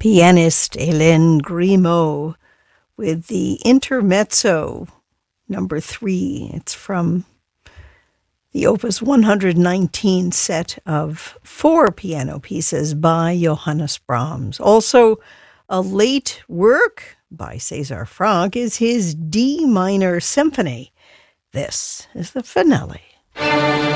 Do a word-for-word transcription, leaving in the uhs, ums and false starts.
pianist Hélène Grimaud with the Intermezzo number three. It's from the Opus one hundred nineteen set of four piano pieces by Johannes Brahms. Also, a late work by César Franck is his D minor symphony. This is the finale.